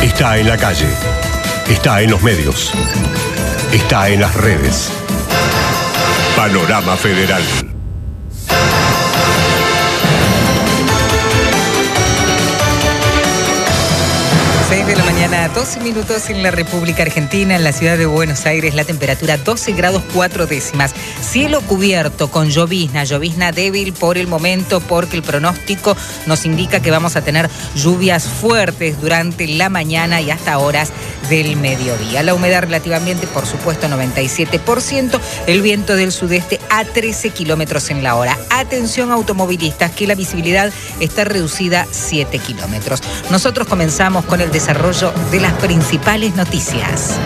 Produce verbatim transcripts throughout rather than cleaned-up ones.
Está en la calle, está en los medios, está en las redes. Panorama Federal. seis de la mañana, doce minutos en la República Argentina, en la ciudad de Buenos Aires, la temperatura doce grados cuatro décimas. Cielo cubierto con llovizna, llovizna débil por el momento porque el pronóstico nos indica que vamos a tener lluvias fuertes durante la mañana y hasta horas del mediodía. La humedad relativamente, por supuesto, noventa y siete por ciento. El viento del sudeste a trece kilómetros en la hora. Atención automovilistas, que la visibilidad está reducida a siete kilómetros. Nosotros comenzamos con el desarrollo de las principales noticias.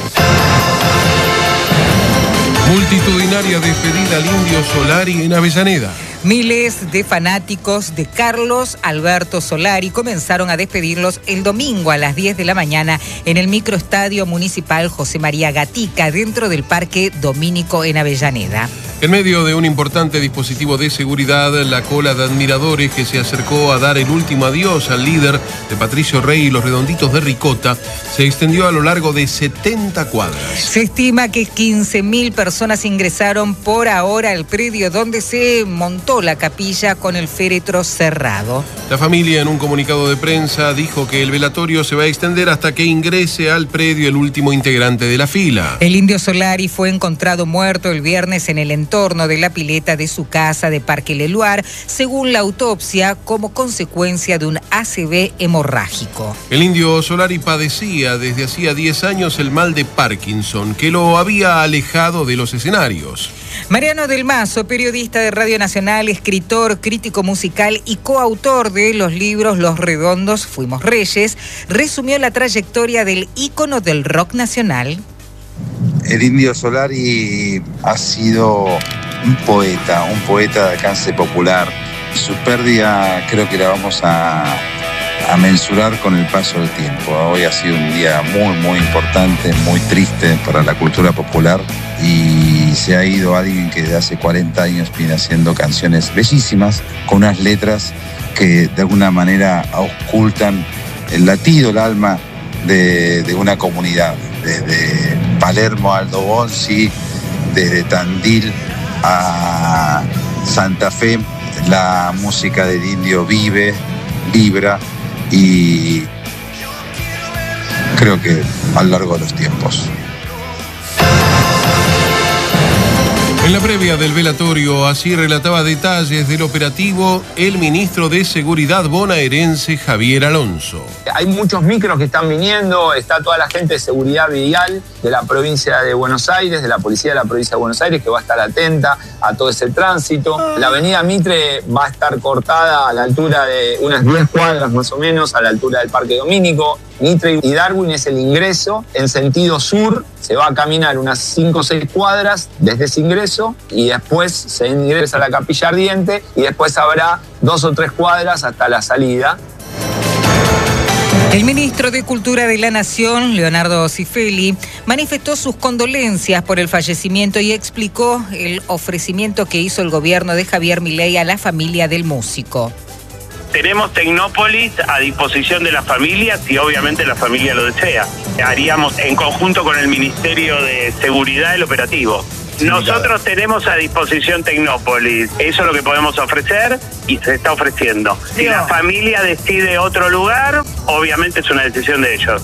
Multitudinaria despedida al Indio Solari en Avellaneda. Miles de fanáticos de Carlos Alberto Solari comenzaron a despedirlos el domingo a las diez de la mañana en el microestadio municipal José María Gatica, dentro del Parque Domínico en Avellaneda. En medio de un importante dispositivo de seguridad, la cola de admiradores que se acercó a dar el último adiós al líder de Patricio Rey y los Redonditos de Ricota se extendió a lo largo de setenta cuadras. Se estima que quince mil personas ingresaron por ahora al predio donde se montó la capilla con el féretro cerrado. La familia, en un comunicado de prensa, dijo que el velatorio se va a extender hasta que ingrese al predio el último integrante de la fila. El Indio Solari fue encontrado muerto el viernes en el entorno de la pileta de su casa de Parque Leluar, según la autopsia, como consecuencia de un A C V hemorrágico. El Indio Solari padecía desde hacía diez años el mal de Parkinson, que lo había alejado de los escenarios. Mariano del Mazo, periodista de Radio Nacional, escritor, crítico musical y coautor de los libros Los Redondos Fuimos Reyes, resumió la trayectoria del ícono del rock nacional. El Indio Solari ha sido un poeta, un poeta de alcance popular. Su pérdida creo que la vamos a, a mensurar con el paso del tiempo. Hoy ha sido un día muy, muy importante, muy triste para la cultura popular, y se ha ido alguien que desde hace cuarenta años viene haciendo canciones bellísimas, con unas letras que de alguna manera auscultan el latido, el alma de, de una comunidad. Desde Palermo a Aldo Bonzi, desde Tandil a Santa Fe, la música del Indio vive, vibra, y creo que a lo largo de los tiempos. En la previa del velatorio, así relataba detalles del operativo el ministro de Seguridad bonaerense, Javier Alonso. Hay muchos micros que están viniendo, está toda la gente de seguridad vial de la provincia de Buenos Aires, de la policía de la provincia de Buenos Aires, que va a estar atenta a todo ese tránsito. La avenida Mitre va a estar cortada a la altura de unas diez cuadras más o menos, a la altura del Parque Domínico. Mitre y Darwin es el ingreso en sentido sur, se va a caminar unas cinco o seis cuadras desde ese ingreso y después se ingresa a la Capilla Ardiente y después habrá dos o tres cuadras hasta la salida. El ministro de Cultura de la Nación, Leonardo Cifelli, manifestó sus condolencias por el fallecimiento y explicó el ofrecimiento que hizo el gobierno de Javier Milei a la familia del músico. Tenemos Tecnópolis a disposición de las familias y obviamente la familia lo desea. Haríamos en conjunto con el Ministerio de Seguridad el operativo. Nosotros tenemos a disposición Tecnópolis, eso es lo que podemos ofrecer y se está ofreciendo. Si la familia decide otro lugar, obviamente es una decisión de ellos.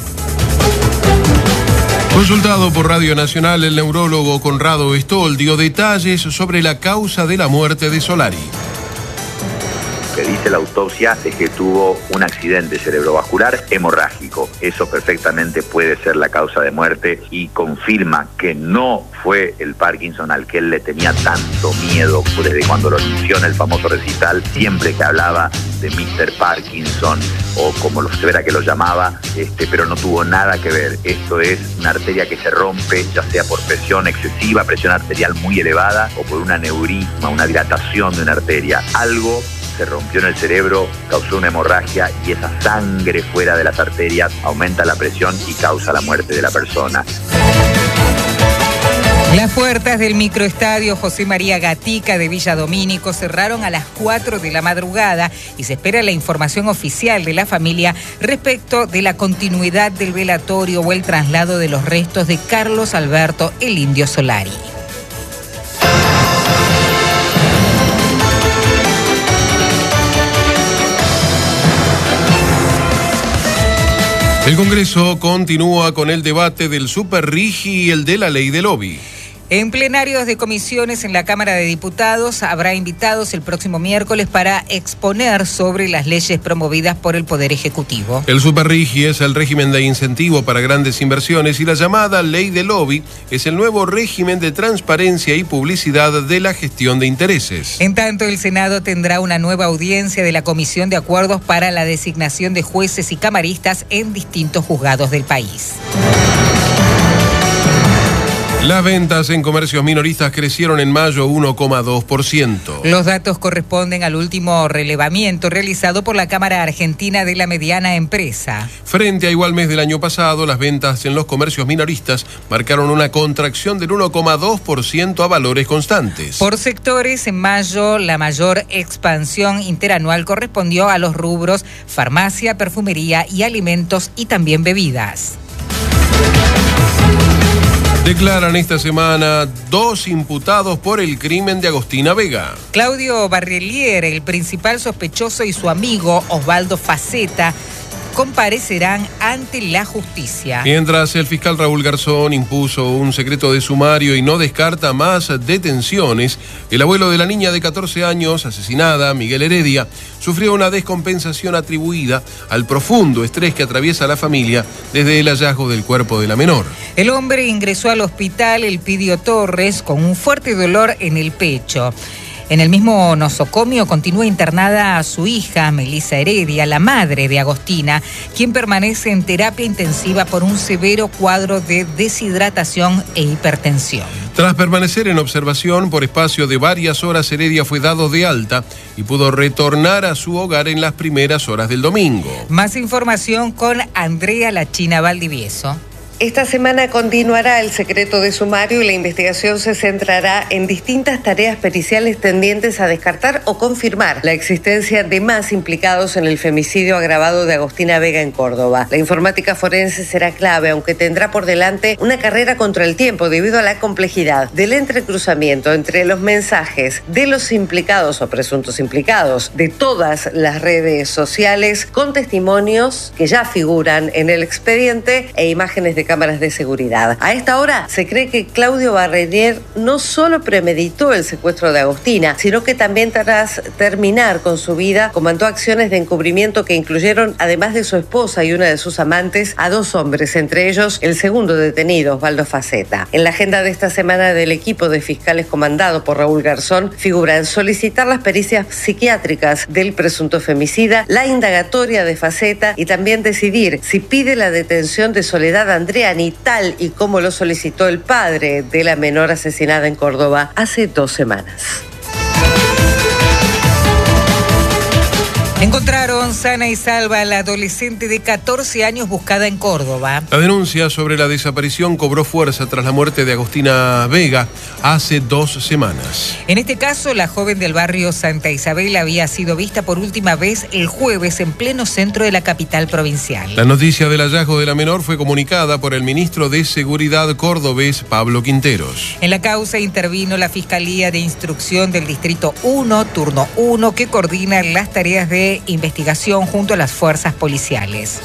Consultado por Radio Nacional, el neurólogo Conrado Stoll dio detalles sobre la causa de la muerte de Solari. Lo que dice la autopsia es que tuvo un accidente cerebrovascular hemorrágico. Eso perfectamente puede ser la causa de muerte y confirma que no fue el Parkinson al que él le tenía tanto miedo desde cuando lo anunció en el famoso recital. Siempre que hablaba de míster Parkinson o como lo severa que lo llamaba, este, pero no tuvo nada que ver. Esto es una arteria que se rompe, ya sea por presión excesiva, presión arterial muy elevada o por un aneurisma, una dilatación de una arteria. Algo se rompió en el cerebro, causó una hemorragia y esa sangre fuera de las arterias aumenta la presión y causa la muerte de la persona. Las puertas del microestadio José María Gatica de Villa Domínico cerraron a las cuatro de la madrugada y se espera la información oficial de la familia respecto de la continuidad del velatorio o el traslado de los restos de Carlos Alberto el Indio Solari. El Congreso continúa con el debate del Superrigi y el de la ley del lobby. En plenarios de comisiones en la Cámara de Diputados habrá invitados el próximo miércoles para exponer sobre las leyes promovidas por el Poder Ejecutivo. El Superrigi es el régimen de incentivo para grandes inversiones y la llamada ley del lobby es el nuevo régimen de transparencia y publicidad de la gestión de intereses. En tanto, el Senado tendrá una nueva audiencia de la Comisión de Acuerdos para la designación de jueces y camaristas en distintos juzgados del país. Las ventas en comercios minoristas crecieron en mayo uno coma dos por ciento. Los datos corresponden al último relevamiento realizado por la Cámara Argentina de la Mediana Empresa. Frente a igual mes del año pasado, las ventas en los comercios minoristas marcaron una contracción del uno coma dos por ciento a valores constantes. Por sectores, en mayo la mayor expansión interanual correspondió a los rubros farmacia, perfumería y alimentos y también bebidas. Declaran esta semana dos imputados por el crimen de Agostina Vega. Claudio Barrelier, el principal sospechoso, y su amigo Osvaldo Faceta comparecerán ante la justicia. Mientras el fiscal Raúl Garzón impuso un secreto de sumario y no descarta más detenciones, el abuelo de la niña de catorce años asesinada, Miguel Heredia, sufrió una descompensación atribuida al profundo estrés que atraviesa la familia desde el hallazgo del cuerpo de la menor. El hombre ingresó al hospital Elpidio Torres con un fuerte dolor en el pecho. En el mismo nosocomio continúa internada a su hija, Melissa Heredia, la madre de Agostina, quien permanece en terapia intensiva por un severo cuadro de deshidratación e hipertensión. Tras permanecer en observación por espacio de varias horas, Heredia fue dado de alta y pudo retornar a su hogar en las primeras horas del domingo. Más información con Andrea La China Valdivieso. Esta semana continuará el secreto de sumario y la investigación se centrará en distintas tareas periciales tendientes a descartar o confirmar la existencia de más implicados en el femicidio agravado de Agostina Vega en Córdoba. La informática forense será clave, aunque tendrá por delante una carrera contra el tiempo debido a la complejidad del entrecruzamiento entre los mensajes de los implicados o presuntos implicados de todas las redes sociales, con testimonios que ya figuran en el expediente e imágenes de cámaras de seguridad. A esta hora se cree que Claudio Barrelier no solo premeditó el secuestro de Agostina, sino que también tras terminar con su vida comandó acciones de encubrimiento que incluyeron, además de su esposa y una de sus amantes, a dos hombres, entre ellos el segundo detenido, Osvaldo Faceta. En la agenda de esta semana del equipo de fiscales comandado por Raúl Garzón figuran solicitar las pericias psiquiátricas del presunto femicida, la indagatoria de Faceta y también decidir si pide la detención de Soledad Andrés, ni tal y como lo solicitó el padre de la menor asesinada en Córdoba hace dos semanas. Encontraron sana y salva a la adolescente de catorce años buscada en Córdoba. La denuncia sobre la desaparición cobró fuerza tras la muerte de Agostina Vega hace dos semanas. En este caso, la joven del barrio Santa Isabel había sido vista por última vez el jueves en pleno centro de la capital provincial. La noticia del hallazgo de la menor fue comunicada por el ministro de Seguridad cordobés, Pablo Quinteros. En la causa intervino la Fiscalía de Instrucción del Distrito uno, Turno uno, que coordina las tareas de investigación junto a las fuerzas policiales.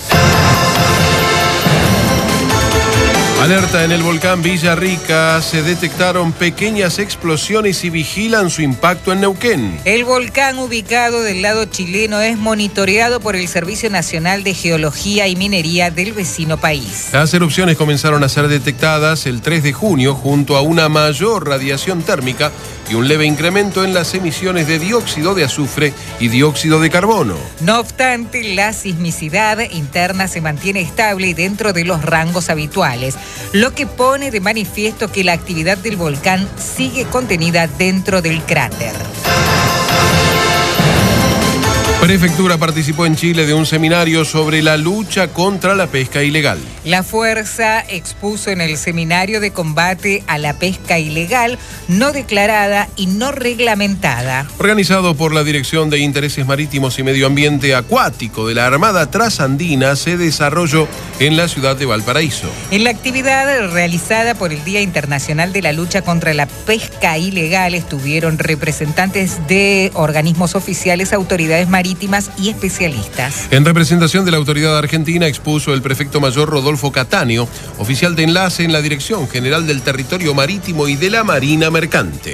Alerta en el volcán Villarrica, se detectaron pequeñas explosiones y vigilan su impacto en Neuquén. El volcán ubicado del lado chileno es monitoreado por el Servicio Nacional de Geología y Minería del vecino país. Las erupciones comenzaron a ser detectadas el tres de junio junto a una mayor radiación térmica y un leve incremento en las emisiones de dióxido de azufre y dióxido de carbono. No obstante, la sismicidad interna se mantiene estable y dentro de los rangos habituales, lo que pone de manifiesto que la actividad del volcán sigue contenida dentro del cráter. Prefectura participó en Chile de un seminario sobre la lucha contra la pesca ilegal. La Fuerza expuso en el seminario de combate a la pesca ilegal, no declarada y no reglamentada. Organizado por la Dirección de Intereses Marítimos y Medio Ambiente Acuático de la Armada Trasandina, se desarrolló en la ciudad de Valparaíso. En la actividad realizada por el Día Internacional de la Lucha contra la Pesca Ilegal estuvieron representantes de organismos oficiales, autoridades marítimas y especialistas. En representación de la autoridad argentina expuso el prefecto mayor Rodolfo Cattaneo, oficial de enlace en la Dirección General del Territorio Marítimo y de la Marina Mercante.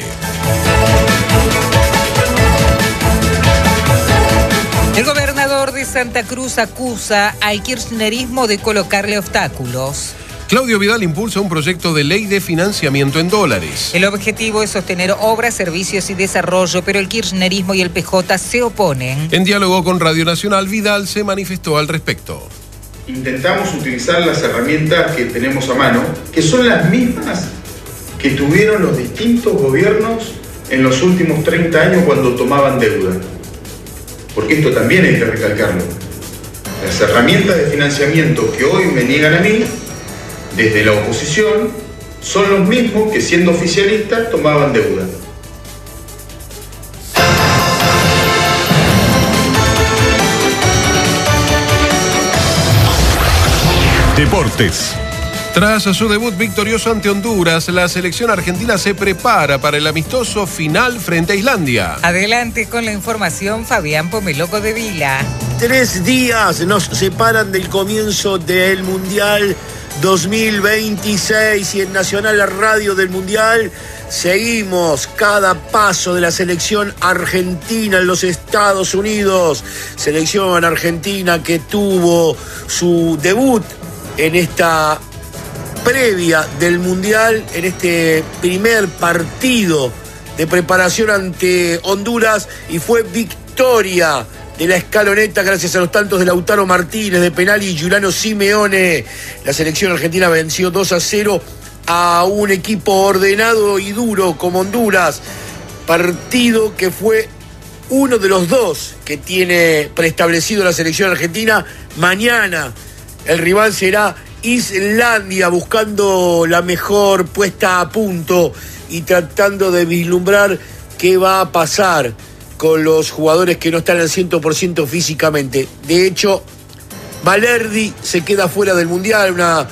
El gobernador de Santa Cruz acusa al kirchnerismo de colocarle obstáculos. Claudio Vidal impulsa un proyecto de ley de financiamiento en dólares. El objetivo es sostener obras, servicios y desarrollo, pero el kirchnerismo y el P J se oponen. En diálogo con Radio Nacional, Vidal se manifestó al respecto. Intentamos utilizar las herramientas que tenemos a mano, que son las mismas que tuvieron los distintos gobiernos en los últimos treinta años cuando tomaban deuda. Porque esto también hay que recalcarlo. Las herramientas de financiamiento que hoy me niegan a mí, desde la oposición, son los mismos que siendo oficialistas tomaban deuda. Deportes. Tras su debut victorioso ante Honduras, la selección argentina se prepara para el amistoso final frente a Islandia. Adelante con la información, Fabián Pomeloco de Vila. Tres días nos separan del comienzo del Mundial dos mil veintiséis y en Nacional, la radio del Mundial, seguimos cada paso de la selección argentina en los Estados Unidos. Selección argentina que tuvo su debut en esta previa del Mundial, en este primer partido de preparación ante Honduras, y fue victoria de la escaloneta gracias a los tantos de Lautaro Martínez, de penal, y Giuliano Simeone. La selección argentina venció dos a cero a un equipo ordenado y duro como Honduras. Partido que fue uno de los dos que tiene preestablecido la selección argentina. Mañana el rival será Islandia, buscando la mejor puesta a punto y tratando de vislumbrar qué va a pasar con los jugadores que no están al cien por ciento físicamente. De hecho, Balerdi se queda fuera del Mundial, una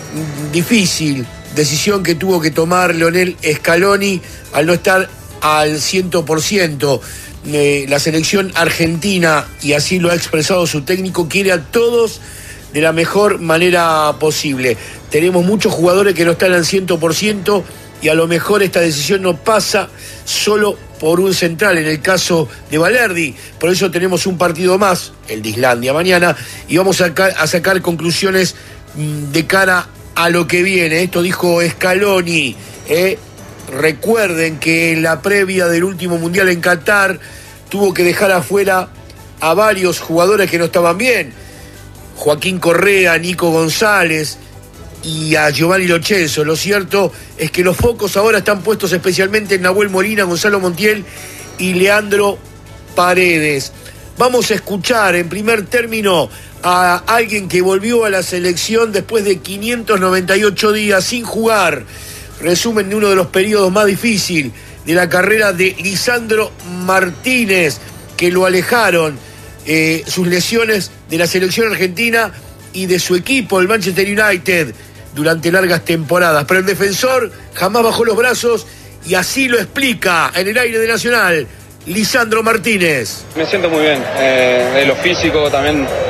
difícil decisión que tuvo que tomar Lionel Scaloni al no estar al cien por ciento. Eh, la selección argentina, y así lo ha expresado su técnico, quiere a todos de la mejor manera posible. Tenemos muchos jugadores que no están al cien por ciento y a lo mejor esta decisión no pasa solo por un central, en el caso de Balerdi. Por eso tenemos un partido más, el de Islandia, mañana, y vamos a, a sacar conclusiones de cara a lo que viene. Esto dijo Scaloni. ¿eh? Recuerden que en la previa del último Mundial en Qatar tuvo que dejar afuera a varios jugadores que no estaban bien. Joaquín Correa, Nico González y a Giovanni Lo Celso. Lo cierto es que los focos ahora están puestos especialmente en Nahuel Molina, Gonzalo Montiel y Leandro Paredes. Vamos a escuchar en primer término a alguien que volvió a la selección después de quinientos noventa y ocho días sin jugar. Resumen de uno de los periodos más difíciles de la carrera de Lisandro Martínez, que lo alejaron eh, sus lesiones de la selección argentina y de su equipo, el Manchester United, durante largas temporadas. Pero el defensor jamás bajó los brazos y así lo explica en el aire de Nacional Lisandro Martínez. Me siento muy bien, eh, de lo físico también